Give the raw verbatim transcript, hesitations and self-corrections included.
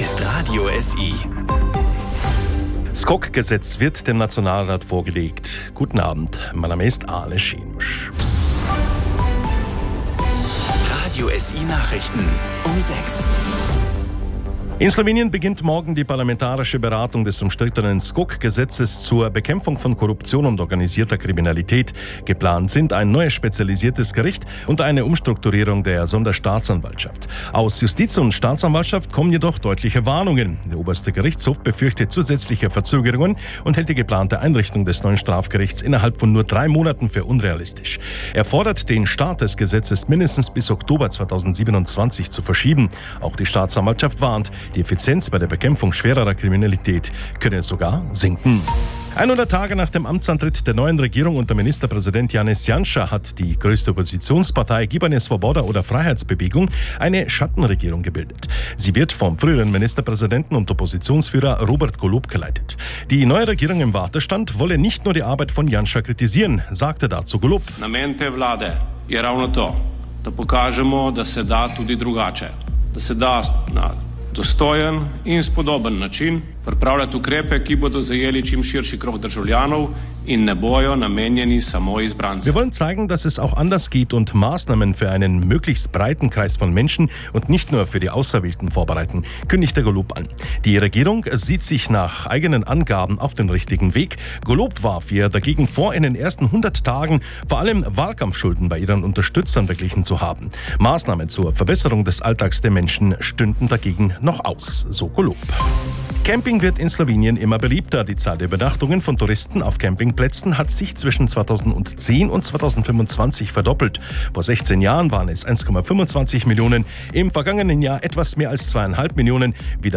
ist Radio S I. Das S K O K-Gesetz wird dem Nationalrat vorgelegt. Guten Abend, mein Name ist Arne Schinusch. Radio S I-Nachrichten um sechs. In Slowenien beginnt morgen die parlamentarische Beratung des umstrittenen S K O K-Gesetzes zur Bekämpfung von Korruption und organisierter Kriminalität. Geplant sind ein neues spezialisiertes Gericht und eine Umstrukturierung der Sonderstaatsanwaltschaft. Aus Justiz und Staatsanwaltschaft kommen jedoch deutliche Warnungen. Der oberste Gerichtshof befürchtet zusätzliche Verzögerungen und hält die geplante Einrichtung des neuen Strafgerichts innerhalb von nur drei Monaten für unrealistisch. Er fordert, den Start des Gesetzes mindestens bis Oktober zweitausendsiebenundzwanzig zu verschieben. Auch die Staatsanwaltschaft warnt, die Effizienz bei der Bekämpfung schwererer Kriminalität könne sogar sinken. hundert Tage nach dem Amtsantritt der neuen Regierung unter Ministerpräsident Janez Janša hat die größte Oppositionspartei Gibanje Svoboda oder Freiheitsbewegung eine Schattenregierung gebildet. Sie wird vom früheren Ministerpräsidenten und Oppositionsführer Robert Golob geleitet. Die neue Regierung im Wartestand wolle nicht nur die Arbeit von Janša kritisieren, sagte dazu Golob. Namen te vlade je ravno to, da pokažemo, da se da tudi drugače, da se da na dostojen in spodoben način pripravljati ukrepe, ki bodo zajeli čim širši krog državljanov in ne bojo namenjeni samo izbrancem. Wir wollen zeigen, dass es auch anders geht und Maßnahmen für einen möglichst breiten Kreis von Menschen und nicht nur für die Auserwählten vorbereiten, kündigte Golob an. Die Regierung sieht sich nach eigenen Angaben auf den richtigen Weg. Golob warf ihr dagegen vor, in den ersten hundert Tagen vor allem Wahlkampfschulden bei ihren Unterstützern beglichen zu haben. Maßnahmen zur Verbesserung des Alltags der Menschen stünden dagegen noch aus, so Golob. Camping wird in Slowenien immer beliebter. Die Zahl der Übernachtungen von Touristen auf Campingplätzen hat sich zwischen zweitausendzehn und zweitausendfünfundzwanzig verdoppelt. Vor sechzehn Jahren waren es eins Komma fünfundzwanzig Millionen, im vergangenen Jahr etwas mehr als zweieinhalb Millionen. Wieder